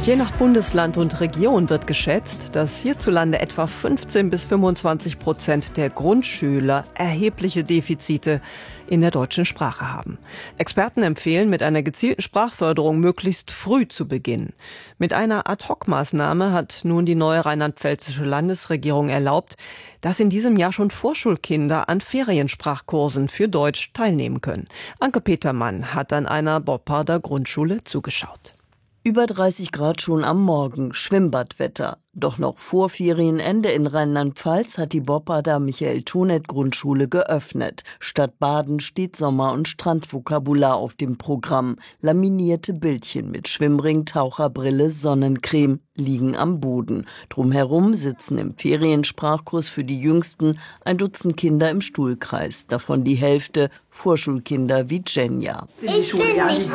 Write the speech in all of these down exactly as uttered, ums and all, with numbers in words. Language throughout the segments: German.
Je nach Bundesland und Region wird geschätzt, dass hierzulande etwa fünfzehn bis fünfundzwanzig Prozent der Grundschüler erhebliche Defizite in der deutschen Sprache haben. Experten empfehlen, mit einer gezielten Sprachförderung möglichst früh zu beginnen. Mit einer Ad-hoc-Maßnahme hat nun die neue rheinland-pfälzische Landesregierung erlaubt, dass in diesem Jahr schon Vorschulkinder an Feriensprachkursen für Deutsch teilnehmen können. Anke Petermann hat an einer Bopparder Grundschule zugeschaut. Über dreißig Grad schon am Morgen, Schwimmbadwetter. Doch noch vor Ferienende in Rheinland-Pfalz hat die Bopparder Michael-Tonet-Grundschule geöffnet. Statt Baden steht Sommer- und Strandvokabular auf dem Programm. Laminierte Bildchen mit Schwimmring, Taucherbrille, Sonnencreme liegen am Boden. Drumherum sitzen im Feriensprachkurs für die Jüngsten ein Dutzend Kinder im Stuhlkreis. Davon die Hälfte Vorschulkinder wie Jenja. Ich bin nicht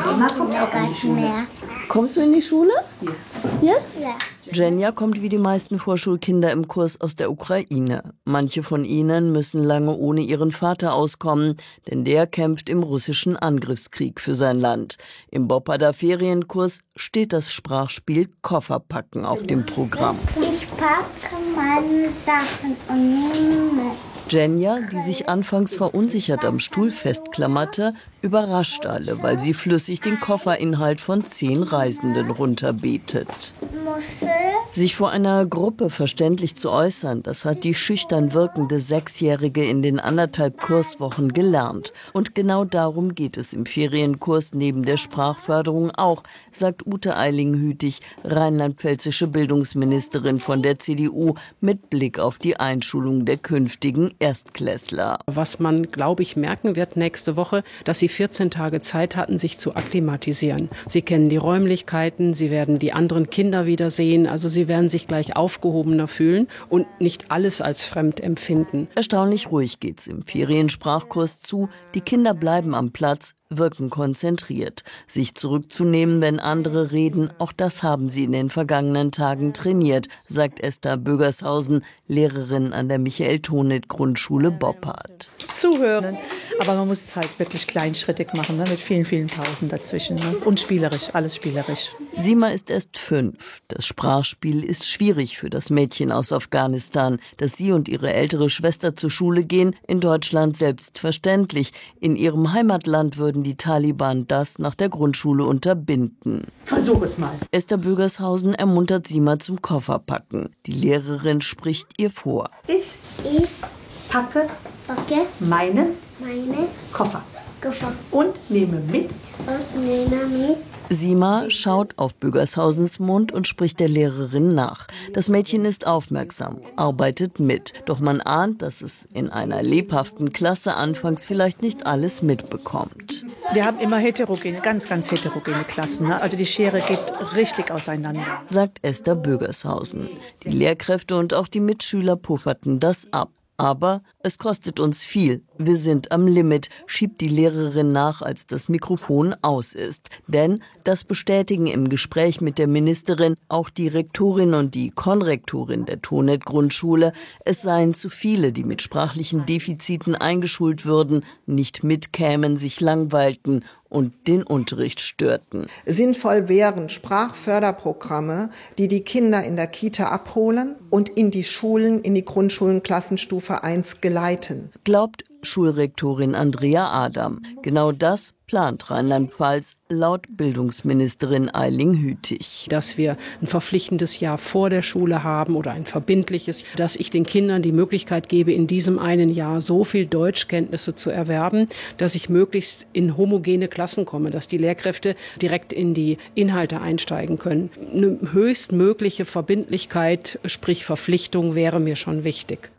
so mehr. Kommst du in die Schule? Ja. Jetzt? Ja. Jenja kommt wie die meisten Vorschulkinder im Kurs aus der Ukraine. Manche von ihnen müssen lange ohne ihren Vater auskommen, denn der kämpft im russischen Angriffskrieg für sein Land. Im Bopparder Ferienkurs steht das Sprachspiel Kofferpacken auf dem Programm. Ich packe meine Sachen und nehme mit. Jenja, die sich anfangs verunsichert am Stuhl festklammerte, überrascht alle, weil sie flüssig den Kofferinhalt von zehn Reisenden runterbetet. Muschel. Sich vor einer Gruppe verständlich zu äußern, das hat die schüchtern wirkende Sechsjährige in den anderthalb Kurswochen gelernt. Und genau darum geht es im Ferienkurs neben der Sprachförderung auch, sagt Ute Eiling-Hütig, rheinland-pfälzische Bildungsministerin von der C D U, mit Blick auf die Einschulung der künftigen Erstklässler. Was man, glaube ich, merken wird nächste Woche, dass sie vierzehn Tage Zeit hatten, sich zu akklimatisieren. Sie kennen die Räumlichkeiten, sie werden die anderen Kinder wiedersehen, also sie werden sich gleich aufgehobener fühlen und nicht alles als fremd empfinden. Erstaunlich ruhig geht's im Feriensprachkurs zu. Die Kinder bleiben am Platz, wirken konzentriert. Sich zurückzunehmen, wenn andere reden, auch das haben sie in den vergangenen Tagen trainiert, sagt Esther Bögershausen, Lehrerin an der Michael-Tonet-Grundschule Boppard. Zuhören, aber man muss es halt wirklich kleinschrittig machen, ne? Mit vielen, vielen Tausend dazwischen. Ne? Und spielerisch, alles spielerisch. Sima ist erst fünf. Das Sprachspiel ist schwierig für das Mädchen aus Afghanistan. Dass sie und ihre ältere Schwester zur Schule gehen, in Deutschland selbstverständlich. In ihrem Heimatland würden die Taliban das nach der Grundschule unterbinden. Versuch es mal. Esther Bögershausen ermuntert Sima zum Kofferpacken. Die Lehrerin spricht ihr vor. Ich, Ich packe, packe meine meine Koffer Koffer und nehme mit. und nehme mit. Sima schaut auf Bögershausens Mund und spricht der Lehrerin nach. Das Mädchen ist aufmerksam, arbeitet mit. Doch man ahnt, dass es in einer lebhaften Klasse anfangs vielleicht nicht alles mitbekommt. Wir haben immer heterogene, ganz, ganz heterogene Klassen. Ne? Also die Schere geht richtig auseinander. Sagt Esther Bögershausen. Die Lehrkräfte und auch die Mitschüler pufferten das ab. Aber es kostet uns viel. Wir sind am Limit, schiebt die Lehrerin nach, als das Mikrofon aus ist. Denn das bestätigen im Gespräch mit der Ministerin auch die Rektorin und die Konrektorin der Tonet-Grundschule. Es seien zu viele, die mit sprachlichen Defiziten eingeschult würden, nicht mitkämen, sich langweilten und den Unterricht störten. Sinnvoll wären Sprachförderprogramme, die die Kinder in der Kita abholen und in die Schulen, in die Grundschulen Klassenstufe eins geleiten. Glaubt Schulrektorin Andrea Adam. Genau das plant Rheinland-Pfalz laut Bildungsministerin Eiling-Hütig. Dass wir ein verpflichtendes Jahr vor der Schule haben oder ein verbindliches, dass ich den Kindern die Möglichkeit gebe, in diesem einen Jahr so viel Deutschkenntnisse zu erwerben, dass ich möglichst in homogene Klassen komme, dass die Lehrkräfte direkt in die Inhalte einsteigen können. Eine höchstmögliche Verbindlichkeit, sprich Verpflichtung, wäre mir schon wichtig.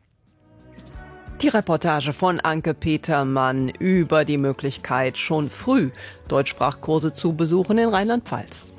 Die Reportage von Anke Petermann über die Möglichkeit, schon früh Deutschsprachkurse zu besuchen in Rheinland-Pfalz.